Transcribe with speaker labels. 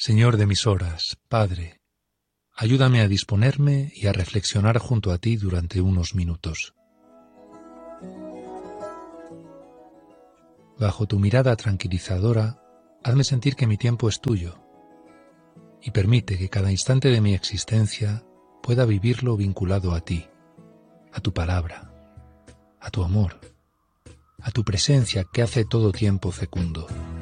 Speaker 1: Señor de mis horas, Padre, ayúdame a disponerme y a reflexionar junto a ti durante unos minutos. Bajo tu mirada tranquilizadora, hazme sentir que mi tiempo es tuyo y permite que cada instante de mi existencia pueda vivirlo vinculado a ti, a tu palabra, a tu amor, a tu presencia que hace todo tiempo fecundo.